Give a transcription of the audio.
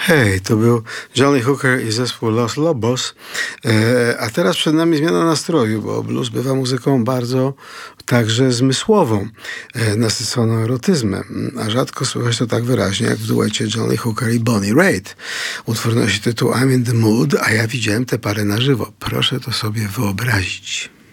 Hej, to był Johnny Hooker i zespół Los Lobos. A teraz przed nami zmiana nastroju, bo blues bywa muzyką bardzo także zmysłową, nasyconą erotyzmem, a rzadko słychać to tak wyraźnie jak w duecie Johnny Hooker i Bonnie Raitt. Utwór nosi tytuł I'm in the Mood, a ja widziałem tę parę na żywo. Proszę to sobie wyobrazić.